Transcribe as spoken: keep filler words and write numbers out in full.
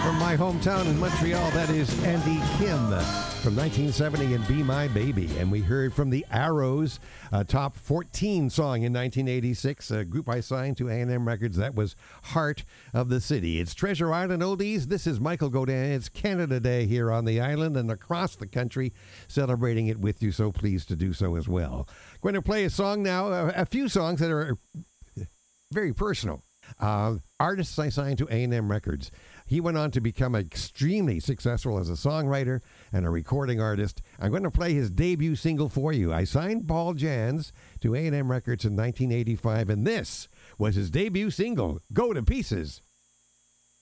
From my hometown in Montreal, that is Andy Kim from nineteen seventy and Be My Baby. And we heard from the Arrows, a top fourteen song in nineteen eighty-six, a group I signed to A and M Records. That was Heart of the City. It's Treasure Island Oldies. This is Michael Godin. It's Canada Day here on the island and across the country, celebrating it with you, so pleased to do so as well. Going to play a song now, a, a few songs that are very personal. Uh, artists I signed to A and M Records. He went on to become extremely successful as a songwriter and a recording artist. I'm going to play his debut single for you. I signed Paul Jans to A and M Records in nineteen eighty-five, and this was his debut single, Go to Pieces.